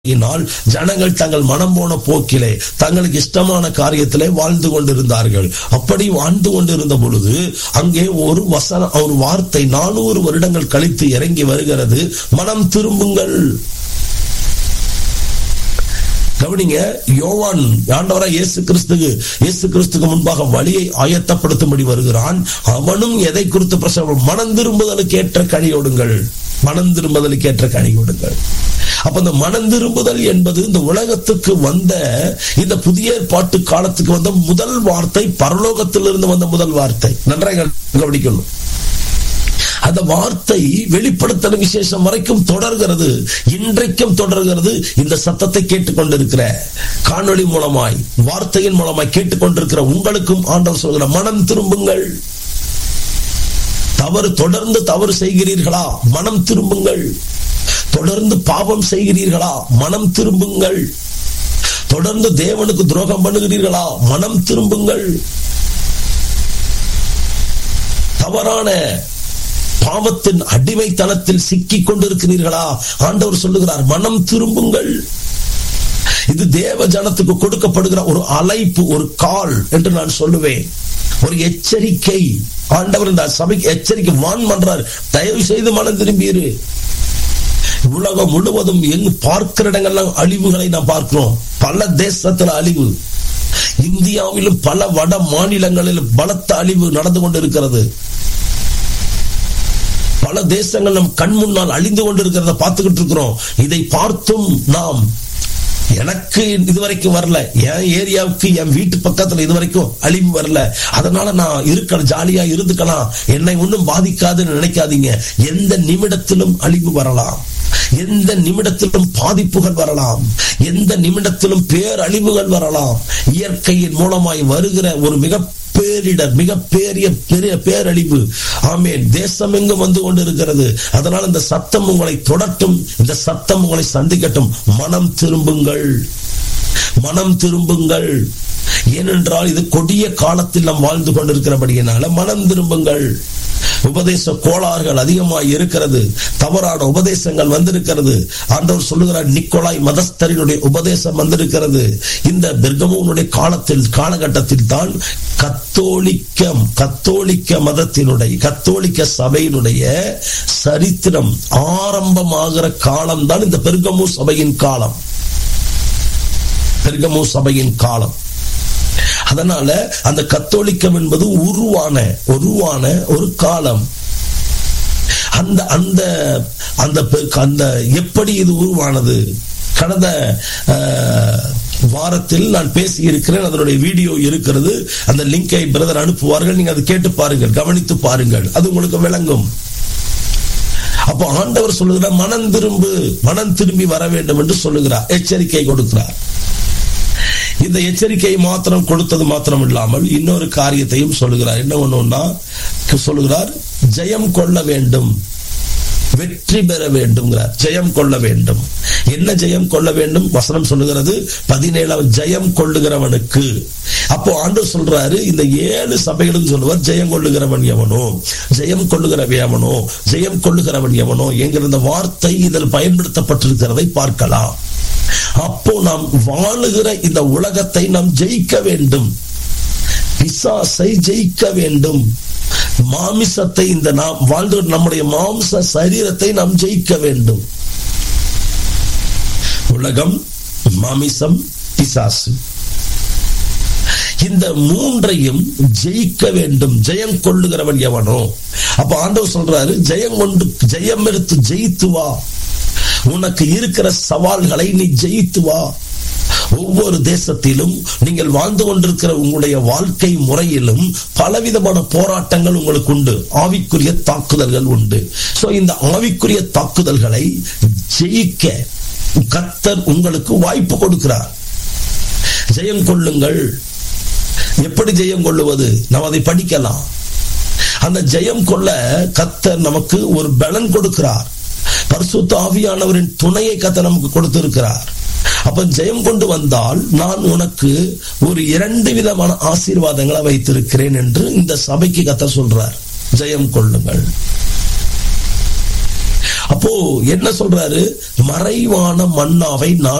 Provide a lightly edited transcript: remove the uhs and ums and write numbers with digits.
ஜனங்கள் தங்கள் மனம் போன போக்கிலே தங்களுக்கு இஷ்டமான காரியத்திலே வாழ்ந்து கொண்டிருந்தார்கள். அப்படி வாழ்ந்து கொண்டிருந்த பொழுது அங்கே ஒரு வார்த்தை 400 வருடங்கள் கழித்து இறங்கி வருகிறது. மனம் திரும்புங்கள். கவனிங்க, யோவான் ஆண்டவராய் இயேசு கிறிஸ்துக்கு முன்பாக வழியை ஆயத்தப்படுத்தும்படி வருகிறான். அவனும் எதை குறித்து பிரசவம்? மனம் திரும்புதலுக்கு ஏற்ற கனியோடுங்கள், மனம் திரும்புதலுக்கு ஏற்ற கனியோடுங்கள். அப்ப இந்த மனம் திரும்புதல் என்பது இந்த உலகத்துக்கு வந்த இந்த புதிய ஏற்பாட்டு காலத்துக்கு வந்த முதல் வார்த்தை, பரலோகத்திலிருந்து வந்த முதல் வார்த்தை. நன்றாக கவனிக்கணும். அந்த வார்த்தை வெளிப்படுத்தல் விசேஷம் வரைக்கும் தொடர்கிறது, இன்றைக்கும் தொடர்கிறது. இந்த சத்தத்தை கேட்டுக்கொண்டிருக்கிற காணொளி மூலமாய், வார்த்தையின் மூலமாய் கேட்டுக்கொண்டிருக்கிற உங்களுக்கும் ஆண்டவர் சொல்கிற மனம் திரும்புங்கள். தொடர்ந்து தவறு செய்கிறீர்களா? மனம் திரும்புங்கள். தொடர்ந்து பாவம் செய்கிறீர்களா? மனம் திரும்புங்கள். தொடர்ந்து தேவனுக்கு துரோகம் பண்ணுகிறீர்களா? மனம் திரும்புங்கள். தவறான பாவத்தின் அடிமைத்தனத்தில் சிக்கிக் கொண்டிருக்கிறீர்களா? ஆண்டவர் சொல்லுகிறார், மனம் திரும்புங்கள். இது தேவ ஜனத்துக்கு கொடுக்கப்படுகிற ஒரு அழைப்பு, ஒரு கால் என்று நான் சொல்லுவேன், ஒரு எச்சரிக்கை. ஆண்டவர் இந்த சபைக்கு எச்சரிக்கை வான் பண்றார். தயவு செய்து மனம் திரும்பியிரு. உலகம் முழுவதும் எங்கு பார்க்கிற இடங்கள்லாம் அழிவுகளை நாம் பார்க்கிறோம். பல தேசத்துல அழிவு, இந்தியாவிலும் பல வட மாநிலங்களிலும் பலத்த அழிவு நடந்து கொண்டிருக்கிறது. பல தேசங்கள் நம் கண் முன்னால் அழிந்து கொண்டிருக்கிறத பார்த்துக்கிட்டு இருக்கிறோம். இதை பார்த்தும் நாம், எனக்கு இதுவரைக்கும் வரல, என் ஏரியாவுக்கு என் வீட்டு பக்கத்துல இதுவரைக்கும் அழிவு வரல, அதனால நான் இருக்கலாம், ஜாலியா இருந்துக்கலாம், என்னை ஒன்றும் பாதிக்காதுன்னு நினைக்காதீங்க. எந்த நிமிடத்திலும் அழிவு வரலாம், எந்த நிமிடத்திலும் பாதிப்புகள் வரலாம், எந்த நிமிடத்திலும் பேரழிவுகள் வரலாம். இயற்கையின் மூலமாய் வருகிற ஒரு மிக பேரிடர், மிகப்பெரிய பேரழிவு, ஆமென், தேசம் எங்கும் வந்து கொண்டிருக்கிறது. அதனால் இந்த சத்தம் உங்களை தொடட்டும், இந்த சத்தம் உங்களை சந்திக்கட்டும். மனம் திரும்புங்கள், மனம் திரும்புங்கள். ஏனென்றால் இது கொடிய காலத்தில் நாம் வாழ்ந்து கொண்டிருக்கிறபடியினால மனம் திரும்புங்கள். உபதேச கோளாறுகள் அதிகமாக இருக்கிறது, தவறான உபதேசங்கள் வந்திருக்கிறது. ஆண்டவர் சொல்லுகிறார், நிக்கோலாய் மதஸ்தரினுடைய உபதேசம் வந்திருக்கிறது. இந்த பெர்கமோனுடைய காலகட்டத்தில் தான் கத்தோலிக்க மதத்தினுடைய, கத்தோலிக்க சபையினுடைய சரித்திரம் ஆரம்பமாகிற காலம் தான் இந்த பெர்கமோ சபையின் காலம், பெர்கமோ சபையின் காலம். அதனால அந்த கத்தோலிக்கம் என்பது உருவான ஒரு காலம். அந்த எப்படி இது உருவானது? கடந்த வாரத்தில் நான் பேசி இருக்கிறேன், அதனுடைய வீடியோ இருக்கிறது. அந்த லிங்கை பிரதர் அனுப்புவார்கள், நீங்க அதை கேட்டு பாருங்கள், கவனித்து பாருங்கள், அது உங்களுக்கு விளங்கும். அப்போ ஆண்டவர் சொல்லுகிறார், மனம் திரும்பி வர வேண்டும் என்று சொல்லுகிறார், எச்சரிக்கை கொடுக்கிறார். இந்த எச்சரிக்கையை மாத்திரம் கொடுத்தது மாத்திரம் இல்லாமல் இன்னொரு காரியத்தையும் சொல்லுகிறார். என்ன ஒண்ணுன்னா சொல்லுகிறார், ஜெயம் கொள்ள வேண்டும், வெற்றி பெற வேண்டும். ஜெயம் கொள்ள வேண்டும். என்ன ஜெயம் கொள்ள வேண்டும்? வசனம் சொல்லுகிறது 17 ஜெயம் கொள்ளுகிறவனுக்கு. அப்போ ஆண்டவர் சொல்றாரு, இந்த 7 சபைகளும் சொல்லுவார், ஜெயம் கொள்ளுகிறவன் எவனோ, ஜெயம் கொள்ளுகிறவன் எவனோ, ஜெயம் கொள்ளுகிறவன் எவனோ என்கிற இந்த வார்த்தை இதில் பயன்படுத்தப்பட்டிருக்கிறதை பார்க்கலாம். அப்போ நாம் வாழுகிற இந்த உலகத்தை நாம் ஜெயிக்க வேண்டும், பிசாசை ஜெயிக்க வேண்டும், மாமிசத்தை, இந்த நாம் வாழ்ந்து நம்முடைய மாம்ச சரீரத்தை நாம் ஜெயிக்க வேண்டும். உலகம், மாமிசம், பிசாசு, இந்த மூன்றையும் ஜெயிக்க வேண்டும். ஜெயம் கொள்ளுகிறவன் எவனோ. அப்ப ஆண்டவர் சொல்றாரு, ஜெயம் எடுத்து ஜெயித்து வா. உனக்கு இருக்கிற சவால்களை நீ ஜெயித்து வா. ஒவ்வொரு தேசத்திலும் நீங்கள் வாழ்ந்து கொண்டிருக்கிற உங்களுடைய வாழ்க்கை முறையிலும் பலவிதமான போராட்டங்கள் உங்களுக்கு உண்டு, ஆவிக்குரிய தாக்குதல்கள் உண்டு. சோ இந்த ஆவிக்குரிய தாக்குதல்களை ஜெயிக்க கர்த்தர் உங்களுக்கு வாய்ப்பு கொடுக்கிறார். ஜெயம் கொள்ளுங்கள். எப்படி ஜெயம் கொள்ளுவது? நாம் அதை படிக்கலாம். அந்த ஜெயம் கொள்ள கர்த்தர் நமக்கு ஒரு பலன் கொடுக்கிறார். பரிசுத்த ஆவியானவரின் துணையை கர்த்தர் நமக்கு கொடுத்திருக்கிறார். அப்ப ஜெயம் கொண்டு வந்தால் நான் உனக்கு ஒரு 2 விதமான ஆசீர்வாதங்களை வைத்திருக்கிறேன் என்று இந்த சபைக்கு கர்த்தர் சொல்றார். ஜெயம் கொள்ளுங்கள். அப்ப அப்போ என்ன சொல்றாரு? மறைவான மன்னாவை நான்